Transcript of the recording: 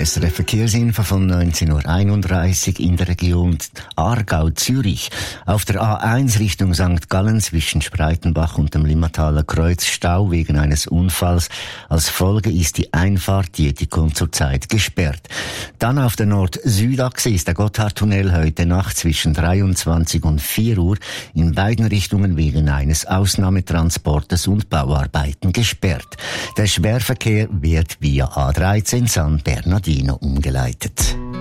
SRF Verkehrsinfo von 19.31 Uhr in der Region Aargau-Zürich. Auf der A1 Richtung St. Gallen zwischen Spreitenbach und dem Limmataler Kreuz Stau wegen eines Unfalls. Als Folge ist die Einfahrt Dietikon zurzeit gesperrt. Dann auf der Nord-Süd-Achse ist der Gotthardtunnel heute Nacht zwischen 23 und 4 Uhr in beiden Richtungen wegen eines Ausnahmetransportes und Bauarbeiten gesperrt. Der Schwerverkehr wird via A13 San Bernardino umgeleitet.